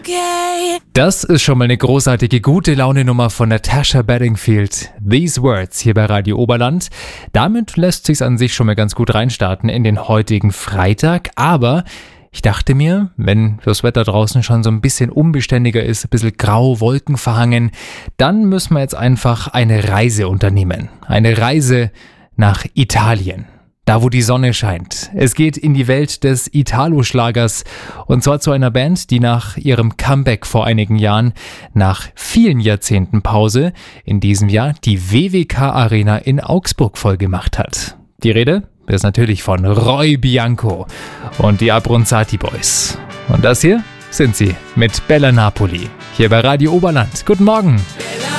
Das ist schon mal eine großartige Gute-Laune-Nummer von Natasha Bedingfield. These Words hier bei Radio Oberland. Damit lässt sich's an sich schon mal ganz gut reinstarten in den heutigen Freitag. Aber ich dachte mir, wenn das Wetter draußen schon so ein bisschen unbeständiger ist, ein bisschen grau, wolkenverhangen, dann müssen wir jetzt einfach eine Reise unternehmen. Eine Reise nach Italien. Da, wo die Sonne scheint. Es geht in die Welt des Italo-Schlagers und zwar zu einer Band, die nach ihrem Comeback vor einigen Jahren, nach vielen Jahrzehnten Pause, in diesem Jahr die WWK Arena in Augsburg vollgemacht hat. Die Rede ist natürlich von Roy Bianco und die Abronzati Boys. Und das hier sind sie mit Bella Napoli, hier bei Radio Oberland. Guten Morgen! Bella